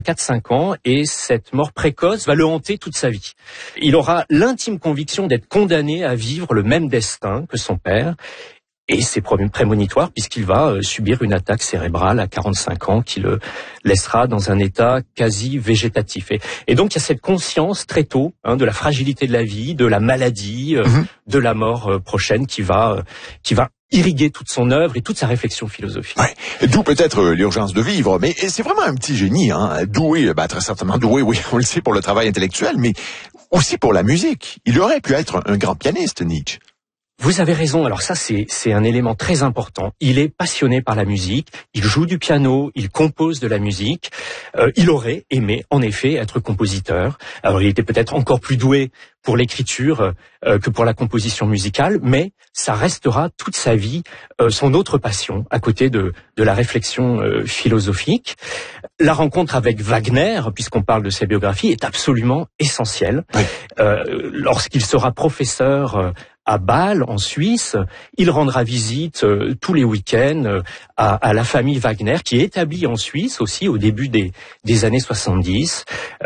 4-5 ans, et cette mort précoce va le hanter toute sa vie. Il aura l'intime conviction d'être condamné à vivre le même destin que son père, et c'est prémonitoire puisqu'il va subir une attaque cérébrale à 45 ans qui le laissera dans un état quasi végétatif. Et donc il y a cette conscience très tôt de la fragilité de la vie, de la maladie, de la mort prochaine qui va irriguer toute son œuvre et toute sa réflexion philosophique. Ouais. D'où peut-être l'urgence de vivre, mais c'est vraiment un petit génie, doué, très certainement doué, oui, on le sait pour le travail intellectuel, mais aussi pour la musique. Il aurait pu être un grand pianiste, Nietzsche. Vous avez raison. Alors ça, c'est un élément très important. Il est passionné par la musique. Il joue du piano. Il compose de la musique. Il aurait aimé, en effet, être compositeur. Alors, il était peut-être encore plus doué pour l'écriture que pour la composition musicale, mais ça restera toute sa vie son autre passion, à côté de la réflexion philosophique. La rencontre avec Wagner, puisqu'on parle de sa biographie, est absolument essentielle. Oui. Lorsqu'il sera professeur à Bâle, en Suisse, il rendra visite tous les week-ends à la famille Wagner, qui est établie en Suisse aussi au début des années 70.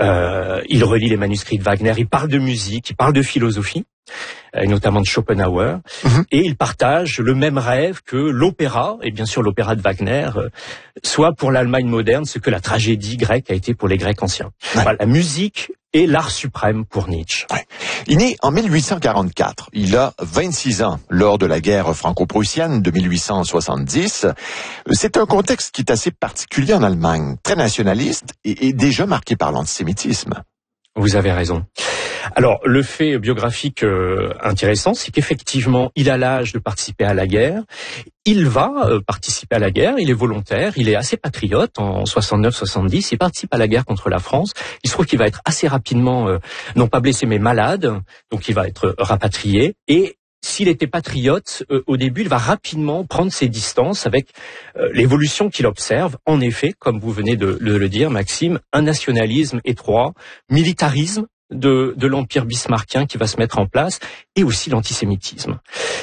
Il relit les manuscrits de Wagner, il parle de musique, il parle de philosophie, et notamment de Schopenhauer, et il partage le même rêve que l'opéra, et bien sûr l'opéra de Wagner, soit pour l'Allemagne moderne ce que la tragédie grecque a été pour les Grecs anciens. Ouais. Voilà, la musique est l'art suprême pour Nietzsche. Ouais. Il naît en 1844. Il a 26 ans lors de la guerre franco-prussienne de 1870. C'est un contexte qui est assez particulier en Allemagne, très nationaliste et déjà marqué par l'antisémitisme. Vous avez raison. Alors, le fait biographique intéressant, c'est qu'effectivement, il a l'âge de participer à la guerre. Il va participer à la guerre, il est volontaire, il est assez patriote en 69-70, il participe à la guerre contre la France. Il se trouve qu'il va être assez rapidement, non pas blessé, mais malade, donc il va être rapatrié. Et s'il était patriote, au début, il va rapidement prendre ses distances avec l'évolution qu'il observe. En effet, comme vous venez de le dire, Maxime, un nationalisme étroit, militarisme de l'empire bismarckien qui va se mettre en place, et aussi l'antisémitisme.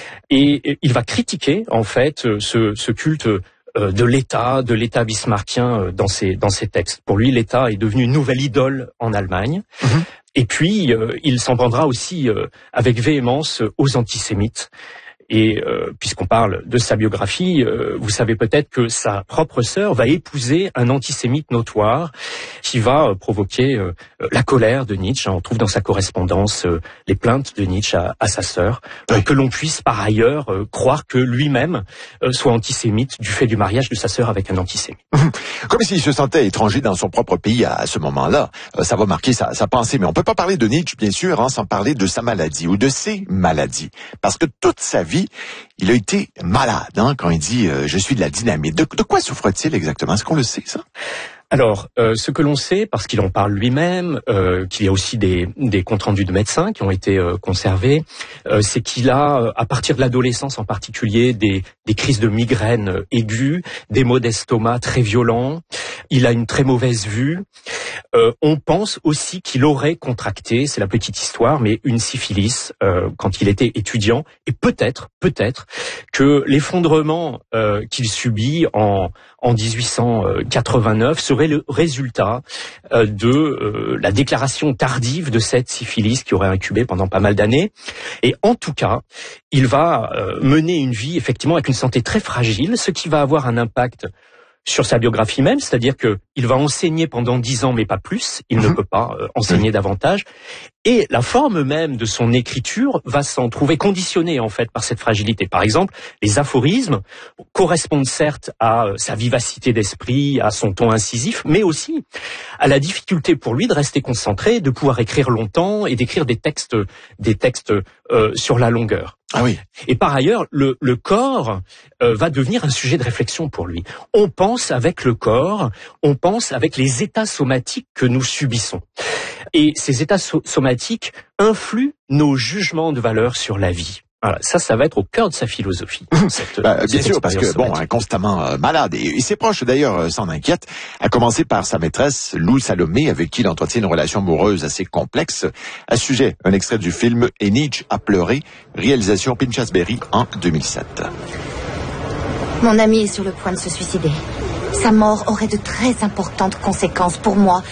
Et il va critiquer, en fait, ce culte de l'État bismarckien dans ses textes. Pour lui, l'État est devenu une nouvelle idole en Allemagne. Et puis, il s'en prendra aussi avec véhémence aux antisémites. Et puisqu'on parle de sa biographie, vous savez peut-être que sa propre sœur va épouser un antisémite notoire qui va provoquer la colère de Nietzsche. On trouve dans sa correspondance les plaintes de Nietzsche à sa sœur, que l'on puisse par ailleurs croire que lui-même soit antisémite du fait du mariage de sa sœur avec un antisémite. Comme s'il se sentait étranger dans son propre pays à ce moment-là. Ça va marquer sa pensée. Mais on peut pas parler de Nietzsche, bien sûr, sans parler de sa maladie ou de ses maladies. Parce que toute sa vie, il a été malade, quand il dit « je suis de la dynamite ». De quoi souffre-t-il exactement? Est-ce qu'on le sait, ça? Alors, ce que l'on sait, parce qu'il en parle lui-même, qu'il y a aussi des comptes rendus de médecins qui ont été conservés, c'est qu'il a, à partir de l'adolescence en particulier, des crises de migraine aiguës, des maux d'estomac très violents. Il a une très mauvaise vue. On pense aussi qu'il aurait contracté, c'est la petite histoire, mais une syphilis quand il était étudiant, et peut-être que l'effondrement qu'il subit en 1889 serait le résultat de la déclaration tardive de cette syphilis qui aurait incubé pendant pas mal d'années. Et en tout cas, il va mener une vie effectivement avec une santé très fragile, ce qui va avoir un impact sur sa biographie même, c'est-à-dire que il va enseigner pendant 10 ans, mais pas plus. Il ne peut pas enseigner davantage. Et la forme même de son écriture va s'en trouver conditionnée, en fait, par cette fragilité. Par exemple, les aphorismes correspondent certes à sa vivacité d'esprit, à son ton incisif, mais aussi à la difficulté pour lui de rester concentré, de pouvoir écrire longtemps et d'écrire des textes sur la longueur. Ah oui. Et par ailleurs, le corps va devenir un sujet de réflexion pour lui. On pense avec le corps, on pense avec les états somatiques que nous subissons. Et ces états somatiques influent nos jugements de valeur sur la vie. Voilà, ça va être au cœur de sa philosophie. Bien sûr, parce que constamment malade. Et ses proches d'ailleurs s'en inquiètent, à commencer par sa maîtresse Lou Salomé, avec qui il entretient une relation amoureuse assez complexe. À ce sujet, un extrait du film Et Nietzsche a pleuré, réalisation Pinchas Berry en 2007. Mon ami est sur le point de se suicider. Sa mort aurait de très importantes conséquences pour moi